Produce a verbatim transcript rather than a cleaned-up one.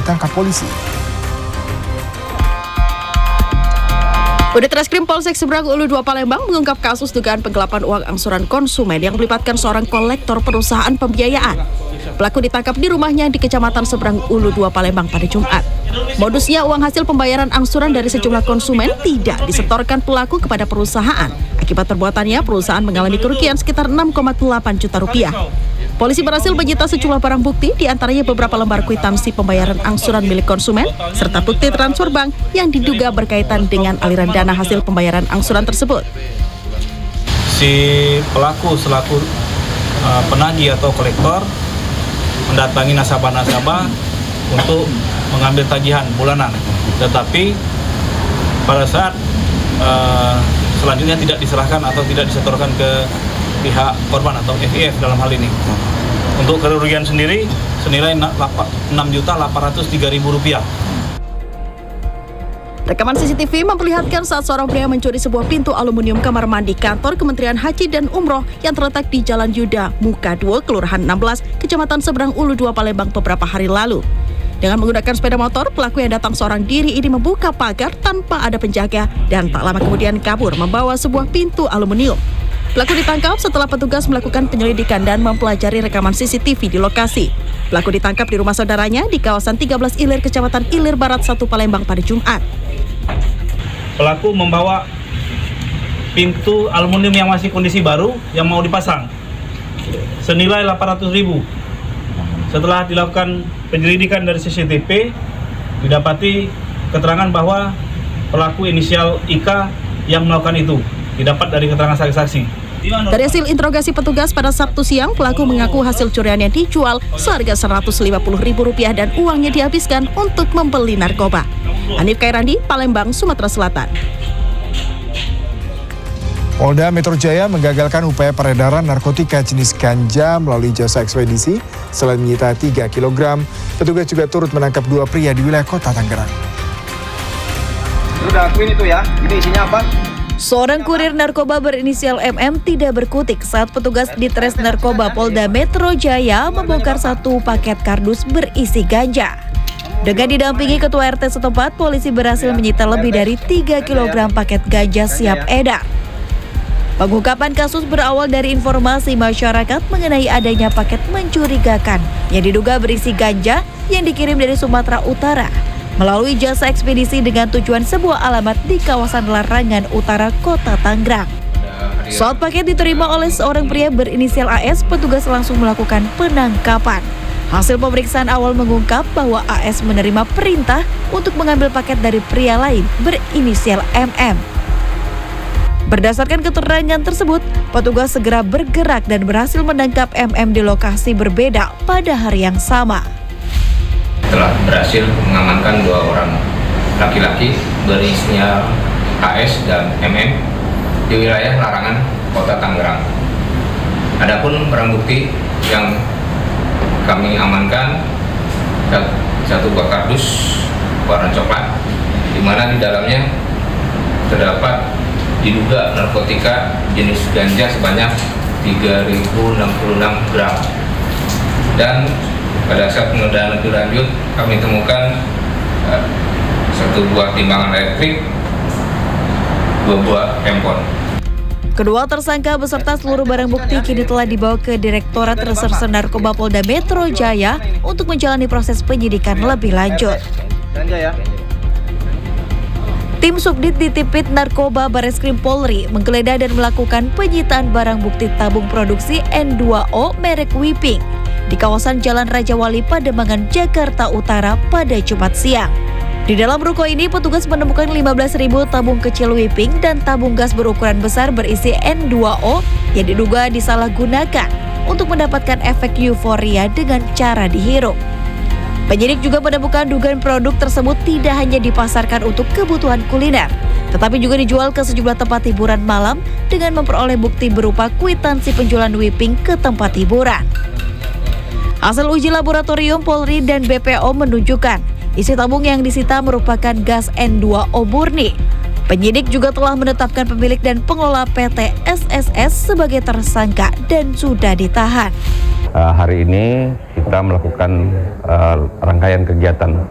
ditangkap polisi. Unit Reskrim Polsek Seberang Ulu dua Palembang mengungkap kasus dugaan penggelapan uang angsuran konsumen yang melibatkan seorang kolektor perusahaan pembiayaan. Pelaku ditangkap di rumahnya di Kecamatan Seberang Ulu dua Palembang pada Jumat. Modusnya uang hasil pembayaran angsuran dari sejumlah konsumen tidak disetorkan pelaku kepada perusahaan. Akibat perbuatannya, perusahaan mengalami kerugian sekitar enam koma delapan juta rupiah. Polisi berhasil menyita sejumlah barang bukti, diantaranya beberapa lembar kwitansi pembayaran angsuran milik konsumen, serta bukti transfer bank yang diduga berkaitan dengan aliran dana hasil pembayaran angsuran tersebut. Si pelaku selaku uh, penagih atau kolektor mendatangi nasabah-nasabah untuk mengambil tagihan bulanan, tetapi pada saat uh, selanjutnya tidak diserahkan atau tidak disetorkan ke pihak korban atau F I F dalam hal ini. Untuk kerugian sendiri senilai enam juta delapan ratus tiga ribu rupiah. Rekaman C C T V memperlihatkan saat seorang pria mencuri sebuah pintu aluminium kamar mandi kantor Kementerian Haji dan Umroh yang terletak di Jalan Yuda, Muka dua, Kelurahan enam belas, Kecamatan Seberang Ulu dua Palembang beberapa hari lalu. Dengan menggunakan sepeda motor, pelaku yang datang seorang diri ini membuka pagar tanpa ada penjaga dan tak lama kemudian kabur membawa sebuah pintu aluminium. Pelaku ditangkap setelah petugas melakukan penyelidikan dan mempelajari rekaman C C T V di lokasi. Pelaku ditangkap di rumah saudaranya di kawasan tiga belas Ilir, Kecamatan Ilir Barat satu Palembang pada Jumat. Pelaku membawa pintu aluminium yang masih kondisi baru yang mau dipasang senilai delapan ratus ribu. Setelah dilakukan penyelidikan dari C C T V, didapati keterangan bahwa pelaku inisial I K yang melakukan itu, didapat dari keterangan saksi-saksi. Dari hasil interogasi petugas pada Sabtu siang, pelaku mengaku hasil curiannya dijual seharga seratus lima puluh ribu rupiah dan uangnya dihabiskan untuk membeli narkoba. Hanif Kairandi, Palembang, Sumatera Selatan. Polda Metro Jaya menggagalkan upaya peredaran narkotika jenis ganja melalui jasa ekspedisi. Selain menyita tiga kilogram, petugas juga turut menangkap dua pria di wilayah Kota Tangerang. Lu udah akuin itu ya, ini isinya apa? Seorang kurir narkoba berinisial M M tidak berkutik saat petugas Ditres Narkoba Polda Metro Jaya membongkar satu paket kardus berisi ganja. Dengan didampingi Ketua R T setempat, polisi berhasil menyita lebih dari tiga kilogram paket ganja siap edar. Pengungkapan kasus berawal dari informasi masyarakat mengenai adanya paket mencurigakan yang diduga berisi ganja yang dikirim dari Sumatera Utara melalui jasa ekspedisi dengan tujuan sebuah alamat di kawasan Larangan Utara, Kota Tangerang. Saat paket diterima oleh seorang pria berinisial A S, petugas langsung melakukan penangkapan. Hasil pemeriksaan awal mengungkap bahwa A S menerima perintah untuk mengambil paket dari pria lain berinisial M M. Berdasarkan keterangan tersebut, petugas segera bergerak dan berhasil menangkap M M di lokasi berbeda pada hari yang sama. Telah berhasil mengamankan dua orang laki-laki berinisial A S dan M M di wilayah Larangan, Kota Tangerang. Adapun barang bukti yang kami amankan satu buah kardus warna coklat, di mana di dalamnya terdapat diduga narkotika jenis ganja sebanyak tiga ribu enam puluh enam gram. Dan pada saat penggeledahan lebih lanjut, kami temukan uh, satu buah timbangan elektrik, dua buah handphone. Kedua tersangka beserta seluruh barang bukti kini telah dibawa ke Direktorat Reserse Narkoba Polda Metro Jaya untuk menjalani proses penyidikan lebih lanjut. Tim Subdit Ditipit Narkoba Bareskrim Polri menggeledah dan melakukan penyitaan barang bukti tabung produksi N dua O merek Whipping di kawasan Jalan Raja Wali, Pademangan, Jakarta Utara pada Jumat siang. Di dalam ruko ini, petugas menemukan lima belas ribu tabung kecil Whipping dan tabung gas berukuran besar berisi N dua O yang diduga disalahgunakan untuk mendapatkan efek euforia dengan cara dihirup. Penyidik juga menemukan dugaan produk tersebut tidak hanya dipasarkan untuk kebutuhan kuliner, tetapi juga dijual ke sejumlah tempat hiburan malam dengan memperoleh bukti berupa kwitansi penjualan Whipping ke tempat hiburan. Hasil uji laboratorium Polri dan B P O menunjukkan isi tabung yang disita merupakan gas N dua O murni. Penyidik juga telah menetapkan pemilik dan pengelola P T S S S sebagai tersangka dan sudah ditahan. Uh, hari ini kita melakukan uh, rangkaian kegiatan